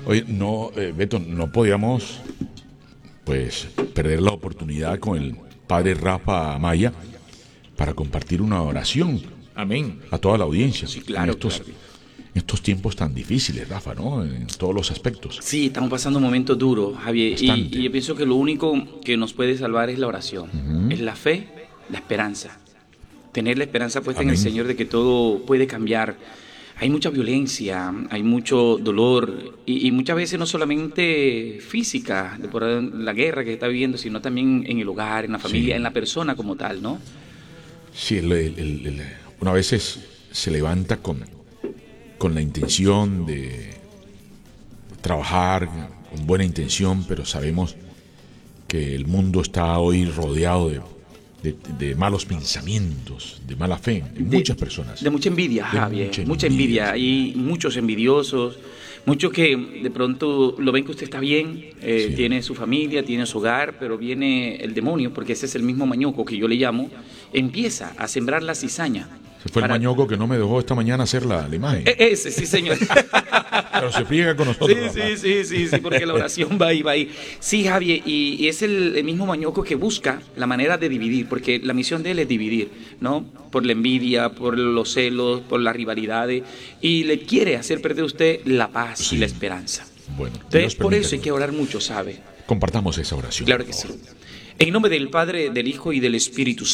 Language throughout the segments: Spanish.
Oye, no, Beto, no podíamos pues perder la oportunidad con el padre Rafa Amaya para compartir una oración. Amén. A toda la audiencia. Sí, claro, en estos tiempos tan difíciles, Rafa, ¿no? En todos los aspectos. Sí, estamos pasando momentos duros, Javier. Y yo pienso que lo único que nos puede salvar es la oración. Es la fe, la esperanza. Tener la esperanza puesta en el Señor de que todo puede cambiar. Hay mucha violencia, hay mucho dolor y muchas veces no solamente física, por la guerra que se está viviendo, sino también en el hogar, en la familia, en la persona como tal, ¿no? Sí, una vez se levanta con la intención de trabajar, con buena intención, pero sabemos que el mundo está hoy rodeado de malos pensamientos, de mala fe, de muchas personas. De mucha envidia, Javier, mucha envidia. Hay muchos envidiosos, muchos que de pronto lo ven que usted está bien, tiene su familia, tiene su hogar, pero viene el demonio, porque ese es el mismo mañoco que yo le llamo, empieza a sembrar la cizaña. Se fue el mañoco que no me dejó esta mañana hacer la imagen. Ese, sí, señor. Pero se friega con nosotros. Sí, porque la oración va ahí. Sí, Javier, y es el mismo mañoco que busca la manera de dividir, porque la misión de él es dividir, ¿no? Por la envidia, por los celos, por las rivalidades, y le quiere hacer perder a usted la paz y la esperanza. Bueno, entonces, por eso hay que orar mucho, ¿sabe? Compartamos esa oración. Claro que sí. En nombre del Padre, del Hijo y del Espíritu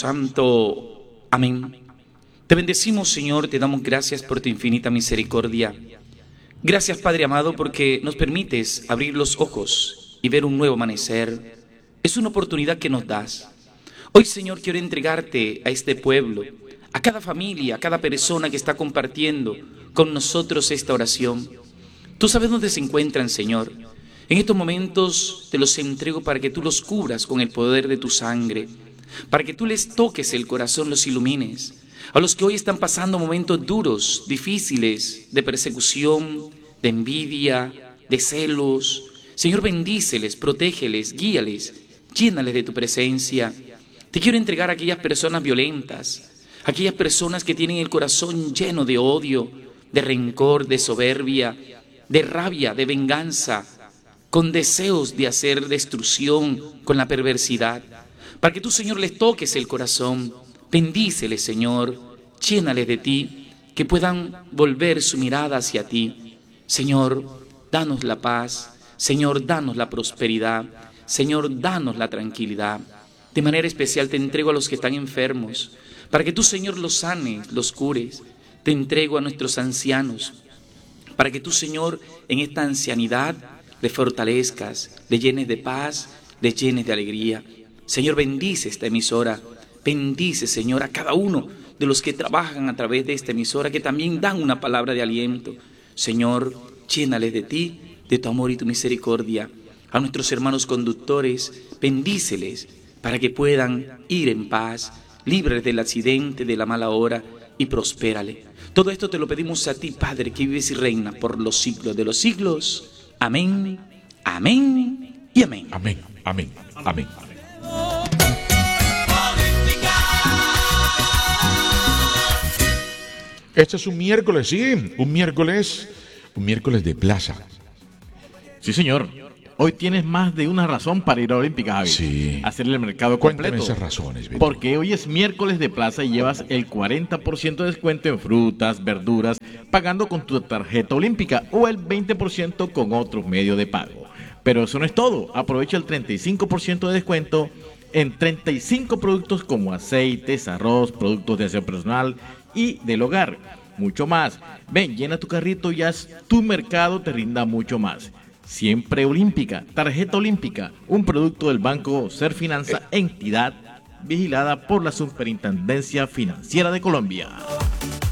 Santo. Amén. Te bendecimos, Señor, te damos gracias por tu infinita misericordia. Gracias, Padre amado, porque nos permites abrir los ojos y ver un nuevo amanecer. Es una oportunidad que nos das. Hoy, Señor, quiero entregarte a este pueblo, a cada familia, a cada persona que está compartiendo con nosotros esta oración. Tú sabes dónde se encuentran, Señor. En estos momentos te los entrego para que tú los cubras con el poder de tu sangre, para que tú les toques el corazón, los ilumines. A los que hoy están pasando momentos duros, difíciles, de persecución, de envidia, de celos. Señor, bendíceles, protégeles, guíales, llénales de tu presencia. Te quiero entregar a aquellas personas violentas, aquellas personas que tienen el corazón lleno de odio, de rencor, de soberbia, de rabia, de venganza, con deseos de hacer destrucción, con la perversidad. Para que tú, Señor, les toques el corazón. Bendíceles, Señor, llénales de ti, que puedan volver su mirada hacia ti. Señor, danos la paz, Señor, danos la prosperidad, Señor, danos la tranquilidad. De manera especial te entrego a los que están enfermos, para que tú, Señor, los sanes, los cures. Te entrego a nuestros ancianos, para que tú, Señor, en esta ancianidad les fortalezcas, les llenes de paz, les llenes de alegría. Señor, bendice esta emisora. Bendice, Señor, a cada uno de los que trabajan a través de esta emisora, que también dan una palabra de aliento. Señor, llénales de ti, de tu amor y tu misericordia. A nuestros hermanos conductores, bendíceles para que puedan ir en paz, libres del accidente, de la mala hora, y prospérale. Todo esto te lo pedimos a ti, Padre, que vives y reinas por los siglos de los siglos. Amén, amén y amén. Amén, amén, amén. Este es un miércoles, sí, un miércoles de plaza. Sí, señor. Hoy tienes más de una razón para ir a Olímpica, Javi. Sí. Hacer el mercado Cuéntame completo. esas razones, Beto. Porque hoy es miércoles de plaza y llevas el 40% de descuento en frutas, verduras, pagando con tu tarjeta olímpica o el 20% con otros medios de pago. Pero eso no es todo. Aprovecha el 35% de descuento en 35 productos como aceites, arroz, productos de aseo personal y del hogar. Mucho más. Ven, llena tu carrito y haz tu mercado te rinda mucho más. Siempre Olímpica, tarjeta olímpica, un producto del Banco Ser Finanza, entidad vigilada por la Superintendencia Financiera de Colombia.